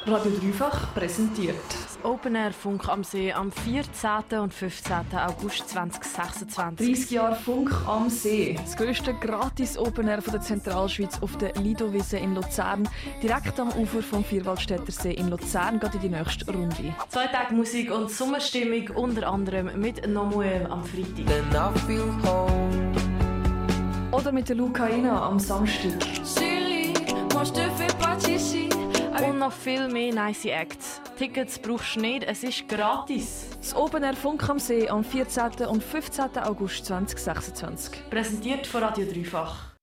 Radio Dreifach präsentiert. Das Open Air Funk am See am 14. und 15. August 2026. 30 Jahre Funk am See. Das grösste gratis Open Air der Zentralschweiz auf der Lido-Wiese in Luzern. Direkt am Ufer vom Vierwaldstätter See in Luzern geht in die nächste Runde. 2 Tage Musik und Sommerstimmung, unter anderem mit Nomuel am Freitag. Oder mit der Lucaina am Samstag. Und noch viel mehr nice Acts. Tickets brauchst du nicht, es ist gratis. Das Open Air Funk am See am 14. und 15. August 2026. Präsentiert von Radio Dreifach.